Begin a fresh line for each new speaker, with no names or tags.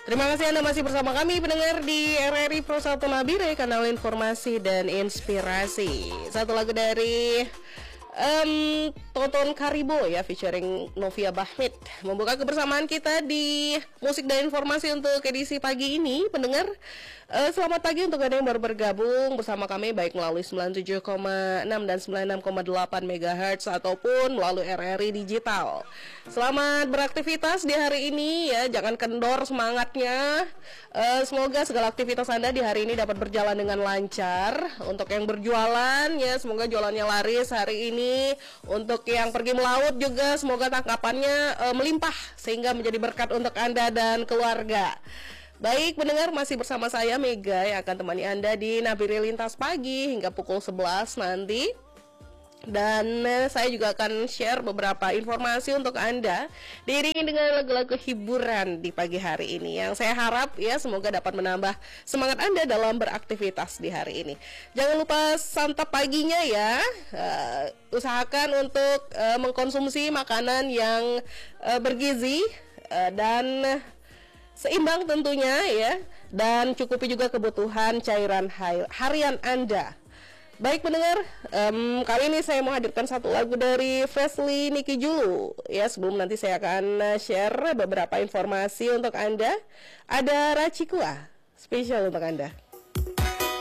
Terima kasih Anda masih bersama kami pendengar di RRI Pro 1 Nabire, kanal informasi dan inspirasi. Satu lagu dari Tonton Karibo ya, featuring Novia Bahmit, membuka kebersamaan kita di musik dan informasi untuk edisi pagi ini. Pendengar, selamat pagi untuk Anda yang baru bergabung bersama kami, baik melalui 97,6 dan 96,8 MHz ataupun melalui RRI Digital. Selamat beraktivitas di hari ini ya, jangan kendor semangatnya. Semoga segala aktivitas Anda di hari ini dapat berjalan dengan lancar. Untuk yang berjualan ya, semoga jualannya laris hari ini. Untuk yang pergi melaut juga, semoga tangkapannya melimpah sehingga menjadi berkat untuk Anda dan keluarga. Baik pendengar, masih bersama saya Mega yang akan temani Anda di Nabire Lintas Pagi hingga pukul 11 nanti. Dan saya juga akan share beberapa informasi untuk Anda, diiringi dengan lagu-lagu hiburan di pagi hari ini, yang saya harap ya semoga dapat menambah semangat Anda dalam beraktivitas di hari ini. Jangan lupa santap paginya ya, usahakan untuk mengkonsumsi makanan yang bergizi dan seimbang tentunya ya, dan cukupi juga kebutuhan cairan harian Anda. Baik pendengar, kali ini saya mau hadirkan satu lagu dari Freshly Niki Julu ya. Sebelum nanti saya akan share beberapa informasi untuk Anda, ada Rachikua spesial untuk Anda.